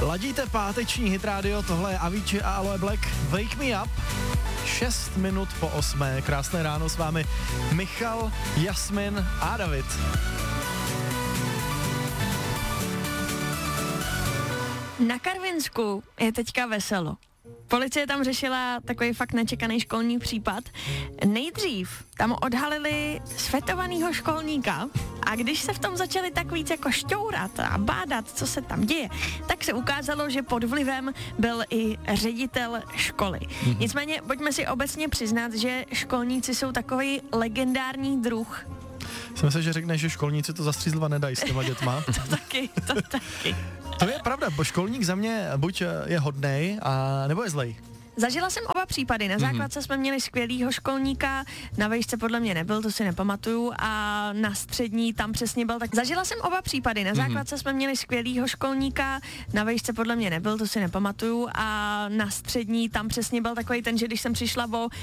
Ladíte páteční Hit Radio, tohle je Avicii a Aloe Black, Wake Me Up, 6 minut po 8. Krásné ráno s vámi Michal, Jasmin a David. Na Karvinsku je teďka veselo. Policie tam řešila takový fakt nečekaný školní případ. Nejdřív tam odhalili svetovanýho školníka a když se v tom začali tak víc jako šťourat a bádat, co se tam děje, tak se ukázalo, že pod vlivem byl i ředitel školy. Nicméně pojďme si obecně přiznat, že školníci jsou takový legendární druh. Jsem se, že řekneš, že školníci to zastřízlva nedají s těma dětma. To taky. To je pravda, bo školník za mě buď je hodnej, nebo je zlej. Zažila jsem oba případy. Na základce jsme měli skvělýho školníka, na vejšce podle mě nebyl, to si nepamatuju, a na střední tam přesně byl tak. Zažila jsem oba případy. Na základce jsme měli skvělýho školníka, na vejšce podle mě nebyl, to si nepamatuju, a na střední tam přesně byl takový ten, že když jsem přišla o